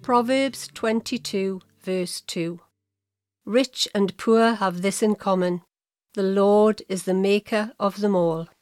Proverbs 22, verse 2. Rich and poor have this in common: the Lord is the maker of them all.